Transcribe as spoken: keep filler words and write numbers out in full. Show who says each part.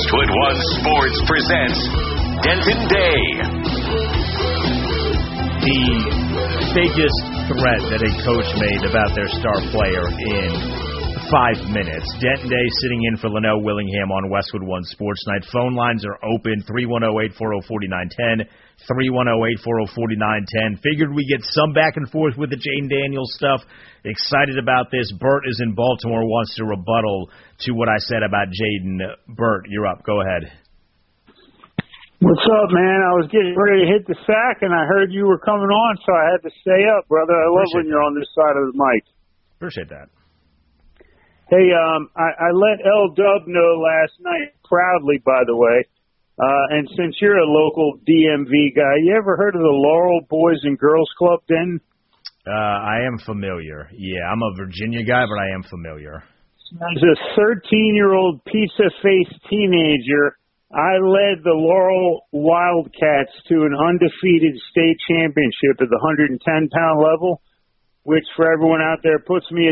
Speaker 1: Westwood One Sports presents Denton Day.
Speaker 2: The fakest threat that a coach made about their star player in five minutes. Denton Day sitting in for Leno Willingham on Westwood One Sports Night. Phone lines are open, three one zero, eight four zero, four nine one zero, three one zero, eight four zero, four nine one zero. Figured we get some back and forth with the Jane Daniels stuff. Excited about this. Bert is in Baltimore, wants to rebuttal to what I said about Jaden. Bert, you're up. Go ahead.
Speaker 3: What's up, man? I was getting ready to hit the sack, and I heard you were coming on, so I had to stay up, brother. I love
Speaker 2: Appreciate
Speaker 3: when you're on this side of the mic.
Speaker 2: Appreciate that.
Speaker 3: Hey, um, I, I let L-Dub know last night, proudly, by the way, uh, and since you're a local D M V guy, you ever heard of the Laurel Boys and Girls Club, then?
Speaker 2: Uh, I am familiar. Yeah, I'm a Virginia guy, but I am familiar.
Speaker 3: As a thirteen-year-old pizza-faced teenager, I led the Laurel Wildcats to an undefeated state championship at the one hundred ten pound level, which for everyone out there puts me